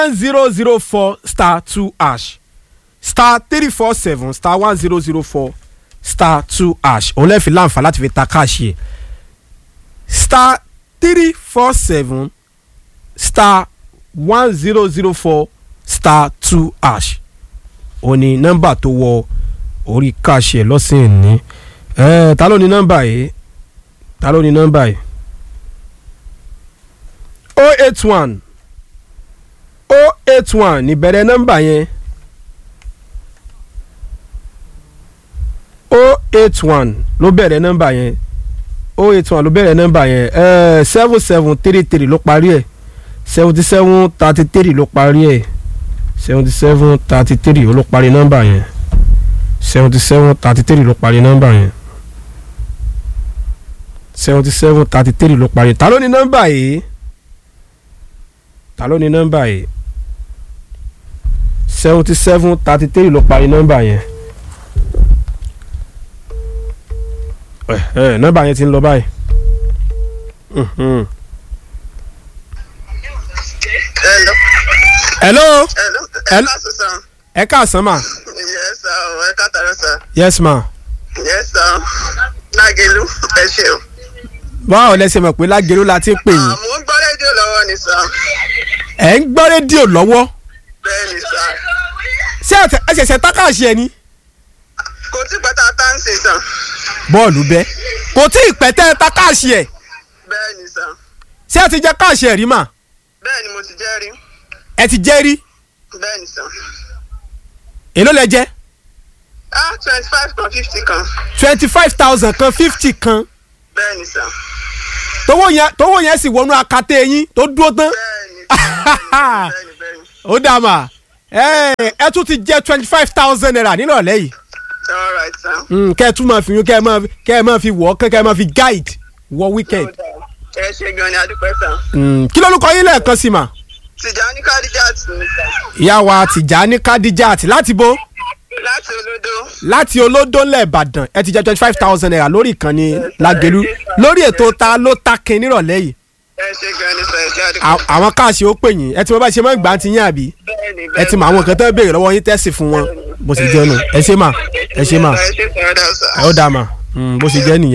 1004 star 2 hash star 347 star 1004 star 2 hash òun lè fi láǹfà láti fi ta káàṣì ẹ̀ star 347 star 1004 star 2 hash òun ni nọ́mbà tó wọ orí káàṣì ẹ̀ lọ́sìn ní ta ló ní nọ́mbà yìí 081 ní bẹ̀rẹ̀ nọ́mbà yẹn 081 ló bẹ̀rẹ̀ nọ́mbà yẹn 081 ló bẹ̀rẹ̀ nọ́mbà yẹn 7733 ló parí ẹ̀ 7733 ló parí ẹ̀ 7733 ló parí nọ́mbà yẹn 7733 ló parí nọ́mbà yẹn 7733 ló parí. Ta ló ní nọ́mbà yìí 7733 ló parí nọ́mbà yẹn nọ́mbà yẹn ti ń lọ báyìí. Hello. Ẹ káàsán ma. Yes sir, ẹ káàtàrà sir. Yes ma. Yes sir. Lágẹ̀lú ẹ ṣé o. Báwo lẹ ṣe mọ̀ pé Lágẹ̀lú la ti ń pè yín? Mo ń gbọ́ rédíò lọ́wọ́ ni sir. Ẹ ń gbọ́ rédíò lọ́wọ́? Bẹ́ẹ̀ni sir. Ṣé ẹ ṣẹ̀ṣẹ̀ tákàṣì ẹ ni? Kò tí pẹ́ta táǹsì sir. Bọ́ọ̀lù bẹ́. Kò tí ì pẹ́tẹ́ tákàṣì ẹ. Bẹ́ẹ̀ni sir. Ṣé ẹ ti jẹ káàṣì ẹ rí mà? Bẹ́ẹ̀ni mo ti jẹ́ rí. Ẹ ti jẹ́ rí? Bẹ́ẹ̀ni sir. Èló lẹ jẹ? 25 kan 50 kan. 25,000 kan 50 kan. Bẹ́ẹ̀ni sir. Tówó yẹn sì wọnú akate yín tó dúró tán. Bẹ́ẹ̀ni. Ó dà mà. Ẹ tún ti jẹ 25,000 naira nírọ̀lẹ́ yìí. All right sir. Kẹ́ ẹ tún máa fi yún kẹ́ ẹ máa fi wọ̀ kẹ́ ẹ máa fi guide wọ weekend. Ẹ ṣé gan ni adúpẹ́ sir. Kí lórúkọ yín lẹ́ẹ̀kan sí mà? Tìjàní Kadijat ni sir. Ìyá wa Tìjàní Kadijat láti bo? Láti Olódó. Láti Olódó ńlẹ̀ Ìbàdàn ẹ ti jẹ 25,000 naira lórí ìkànnì Lágẹ̀lú lórí ètò ta ló ta kin nírọ̀lẹ́ yìí. Ẹ ṣé gan ni sir, ẹ ṣé adúpẹ́. Àwọn káàṣì ó pè yín ẹ ti mọ bá ṣe máa ń gbà ti yín àbí? Bẹ́ẹ̀ni. Ẹ ti mọ àwọn nǹkan tó ń béèrè lọ́wọ́ yín tẹ́sì fún wọn bó ṣe jẹ́ nù ẹ ṣé mà. Ẹ ṣé sir. Ó dà mà bó ṣe jẹ́ nìyẹn.